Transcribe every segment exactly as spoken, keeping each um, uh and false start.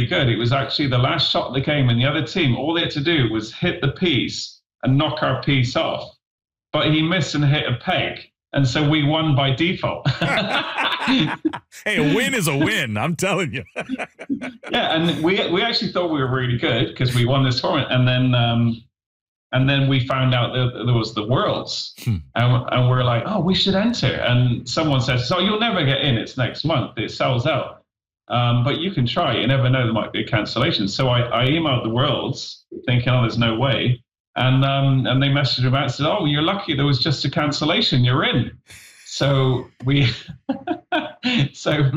really good. It was actually the last shot of the game, and the other team, all they had to do was hit the piece and knock our piece off. But he missed and hit a peg, and so we won by default. Hey, a win is a win, I'm telling you. Yeah, and we we actually thought we were really good because we won this tournament, and then um, and then we found out that there was the Worlds, hmm. and and we're like, oh, we should enter. And someone says, so you'll never get in. It's next month. It sells out. Um, but you can try. You never know. There might be a cancellation. So I, I emailed the Worlds, thinking, oh, there's no way. And um, and they messaged me back and said, oh, you're lucky. There was just a cancellation. You're in. So we so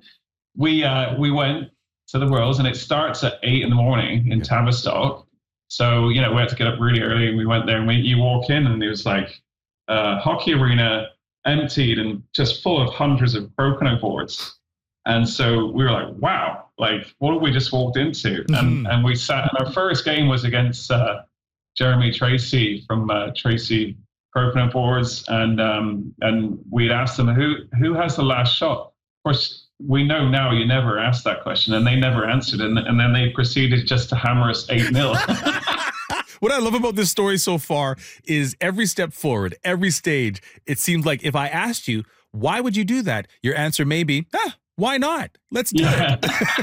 we uh, we went to the Worlds, and it starts at eight in the morning in Tavistock. So, you know, we had to get up really early, and we went there, and we, you walk in, and it was like a hockey arena, emptied and just full of hundreds of Crokinole boards. And so we were like, wow, like, what have we just walked into? Mm-hmm. And and we sat, and our first game was against uh, Jeremy Tracy from uh, Tracy Crokinole Boards. And um, and we'd asked them, who who has the last shot? Of course, we know now you never asked that question, and they never answered. And, and then they proceeded just to hammer us eight nil. What I love about this story so far is every step forward, every stage, it seems like if I asked you, why would you do that? Your answer may be, ah, why not? Let's do yeah.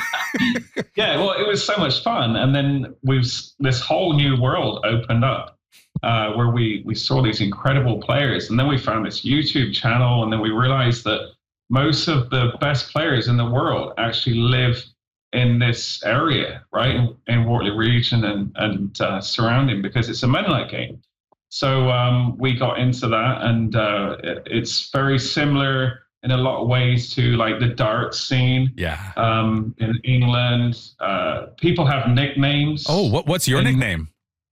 it. Yeah, well, it was so much fun. And then we've this whole new world opened up uh, where we, we saw these incredible players. And then we found this YouTube channel, and then we realized that most of the best players in the world actually live in this area, right, in, in Wortley region and, and uh, surrounding, because it's a Mennonite game. So um, we got into that, and uh, it, it's very similar in a lot of ways to like the dart scene. Yeah. Um, in England, uh, people have nicknames. Oh, what, what's your and nickname?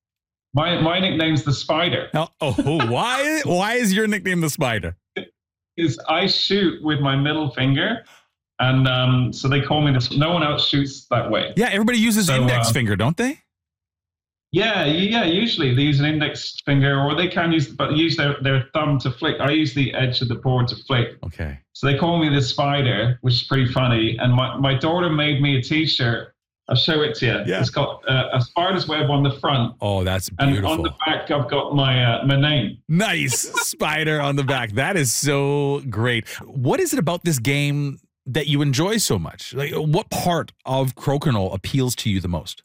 My my nickname's the Spider. Oh, oh why why is your nickname the Spider? Is I shoot with my middle finger, and um, so they call me this. No one else shoots that way. Yeah, everybody uses so, index uh, finger, don't they? Yeah, yeah. Usually they use an index finger, or they can use, but use their, their thumb to flick. I use the edge of the board to flick. Okay. So they call me the Spider, which is pretty funny. And my, my daughter made me a T-shirt. I'll show it to you. Yeah. It's got uh, a spider's web on the front. Oh, that's beautiful. And on the back, I've got my uh, my name. Nice. Spider on the back. That is so great. What is it about this game that you enjoy so much? Like, what part of Crokinole appeals to you the most?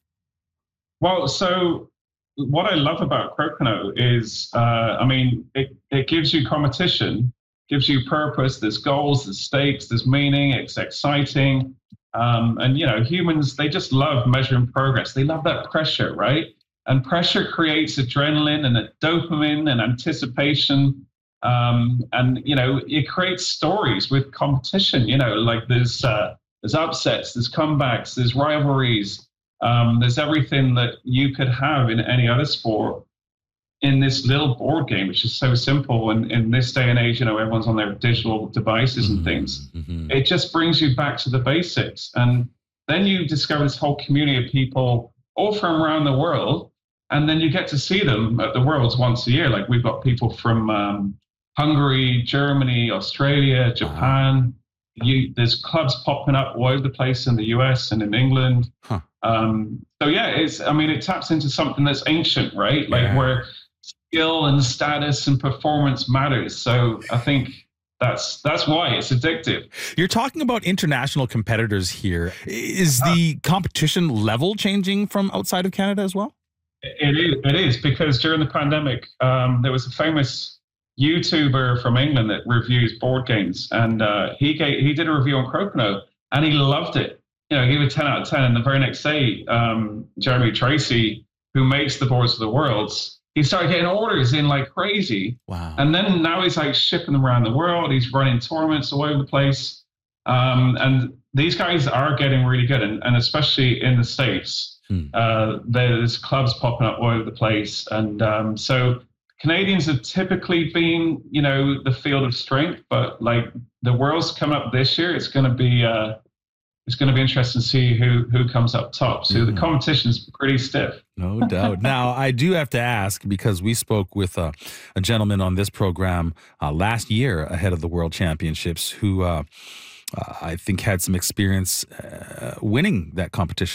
Well, so what I love about Crokinole is, uh, I mean, it, it gives you competition, gives you purpose. There's goals, there's stakes, there's meaning. It's exciting. Um, and, you know, humans, they just love measuring progress. They love that pressure, right? And pressure creates adrenaline and dopamine and anticipation. Um, and, you know, it creates stories with competition. You know, like there's, uh, there's upsets, there's comebacks, there's rivalries. Um, there's everything that you could have in any other sport in this little board game, which is so simple. And in this day and age, you know, everyone's on their digital devices and things. Mm-hmm. It just brings you back to the basics. And then you discover this whole community of people all from around the world. And then you get to see them at the Worlds once a year. Like we've got people from um, Hungary, Germany, Australia, Japan. Wow. You, there's clubs popping up all over the place in the U S and in England. Huh. Um, so yeah, it's, I mean, it taps into something that's ancient, right? Like yeah. where skill and status and performance matters. So I think that's that's why it's addictive. You're talking about international competitors here. Is the uh, competition level changing from outside of Canada as well? It is, it is because during the pandemic, um, there was a famous YouTuber from England that reviews board games, and uh, he gave, he did a review on Crokinole, and he loved it. You know, he gave it ten out of ten. And the very next day, um, Jeremy Tracy, who makes the boards for the Worlds, he started getting orders in like crazy. Wow. And then now he's like shipping them around the world. He's running tournaments all over the place. Um, and these guys are getting really good. And, and especially in the States, hmm. uh, there's clubs popping up all over the place. And um, so Canadians have typically been, you know, the field of strength, but like the World's coming up this year. It's going to be, uh, it's going to be interesting to see who who comes up top. So mm. the competition is pretty stiff. No doubt. Now, I do have to ask, because we spoke with uh, a gentleman on this program uh, last year ahead of the World Championships who uh, uh, I think had some experience uh, winning that competition.